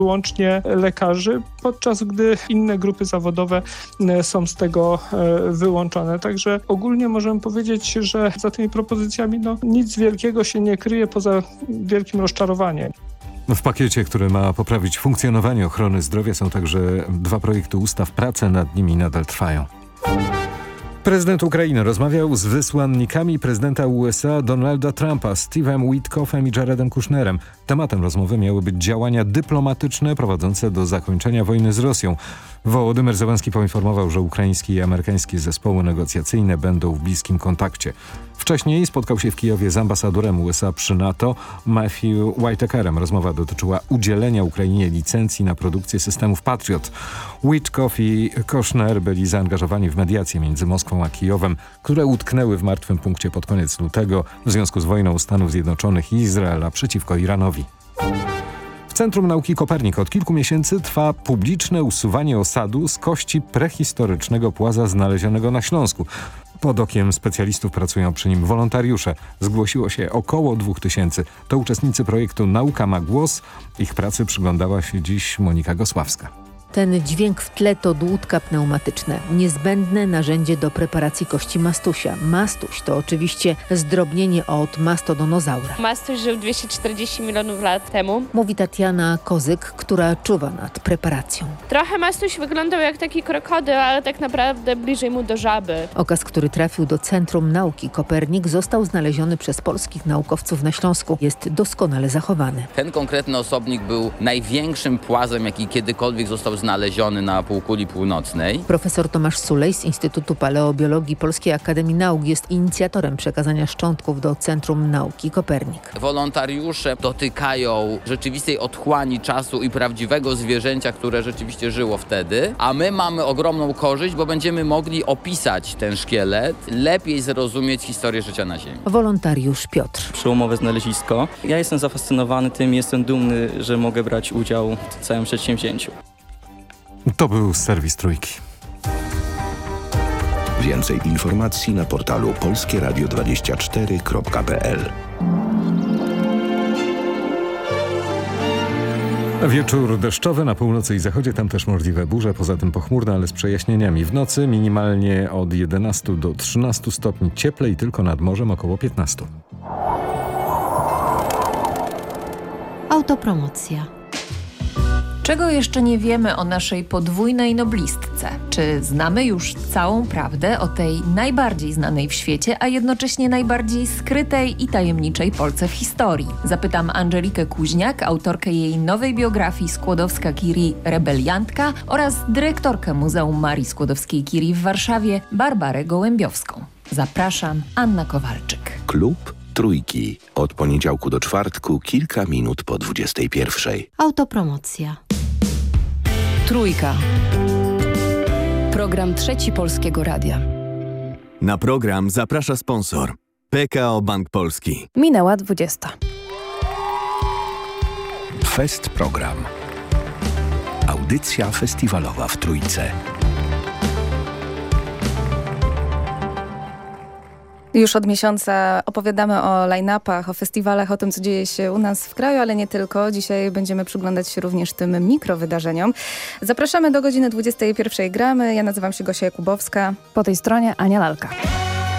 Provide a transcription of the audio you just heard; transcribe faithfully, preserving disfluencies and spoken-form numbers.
wyłącznie lekarzy, podczas gdy inne grupy zawodowe są z tego wyłączone. Także ogólnie możemy powiedzieć, że za tymi propozycjami no, nic wielkiego się nie kryje poza wielkim rozczarowaniem. W pakiecie, który ma poprawić funkcjonowanie ochrony zdrowia, są także dwa projekty ustaw. Prace nad nimi nadal trwają. Prezydent Ukrainy rozmawiał z wysłannikami prezydenta U S A Donalda Trumpa, Steve'em Witkoffem i Jaredem Kushnerem. Tematem rozmowy miały być działania dyplomatyczne prowadzące do zakończenia wojny z Rosją. Wołodymyr Zełenski poinformował, że ukraińskie i amerykańskie zespoły negocjacyjne będą w bliskim kontakcie. Wcześniej spotkał się w Kijowie z ambasadorem U S A przy NATO Matthew Whitakerem. Rozmowa dotyczyła udzielenia Ukrainie licencji na produkcję systemów Patriot. Witkoff i Kushner byli zaangażowani w mediacje między Moskwą a Kijowem, które utknęły w martwym punkcie pod koniec lutego w związku z wojną Stanów Zjednoczonych i Izraela przeciwko Iranowi. W Centrum Nauki Kopernik od kilku miesięcy trwa publiczne usuwanie osadu z kości prehistorycznego płaza znalezionego na Śląsku. Pod okiem specjalistów pracują przy nim wolontariusze. Zgłosiło się około dwóch tysięcy. To uczestnicy projektu Nauka ma głos. Ich pracy przyglądała się dziś Monika Gosławska. Ten dźwięk w tle to dłutka pneumatyczne, niezbędne narzędzie do preparacji kości mastusia. Mastuś to oczywiście zdrobnienie od mastodonozaura. Mastuś żył dwieście czterdzieści milionów lat temu. Mówi Tatiana Kozyk, która czuwa nad preparacją. Trochę mastuś wyglądał jak taki krokodyl, ale tak naprawdę bliżej mu do żaby. Okaz, który trafił do Centrum Nauki Kopernik, został znaleziony przez polskich naukowców na Śląsku. Jest doskonale zachowany. Ten konkretny osobnik był największym płazem, jaki kiedykolwiek został znaleziony na półkuli północnej. Profesor Tomasz Sulej z Instytutu Paleobiologii Polskiej Akademii Nauk jest inicjatorem przekazania szczątków do Centrum Nauki Kopernik. Wolontariusze dotykają rzeczywistej otchłani czasu i prawdziwego zwierzęcia, które rzeczywiście żyło wtedy, a my mamy ogromną korzyść, bo będziemy mogli opisać ten szkielet, lepiej zrozumieć historię życia na Ziemi. Wolontariusz Piotr. Przełomowe znalezisko. Ja jestem zafascynowany tym, jestem dumny, że mogę brać udział w całym przedsięwzięciu. To był serwis Trójki. Więcej informacji na portalu polskie radio dwadzieścia cztery kropka p l. Wieczór deszczowy na północy i zachodzie, tam też możliwe burze, poza tym pochmurne, ale z przejaśnieniami. W nocy minimalnie od jedenastu do trzynastu stopni, cieplej tylko nad morzem około piętnastu. Autopromocja. Czego jeszcze nie wiemy o naszej podwójnej noblistce? Czy znamy już całą prawdę o tej najbardziej znanej w świecie, a jednocześnie najbardziej skrytej i tajemniczej Polce w historii? Zapytam Angelikę Kuźniak, autorkę jej nowej biografii Skłodowska-Curie Rebeliantka oraz dyrektorkę Muzeum Marii Skłodowskiej-Curie w Warszawie Barbarę Gołębiowską. Zapraszam, Anna Kowalczyk. Klub Trójki. Od poniedziałku do czwartku, kilka minut po dwudziestej pierwszej. Autopromocja. Trójka. Program Trzeci Polskiego Radia. Na program zaprasza sponsor. P K O Bank Polski. Minęła dwudziesta. Fest Program. Audycja festiwalowa w Trójce. Już od miesiąca opowiadamy o line-upach, o festiwalach, o tym, co dzieje się u nas w kraju, ale nie tylko. Dzisiaj będziemy przyglądać się również tym mikrowydarzeniom. Zapraszamy do godziny dwudziestej pierwszej gramy. Ja nazywam się Gosia Jakubowska. Po tej stronie Ania Lalka.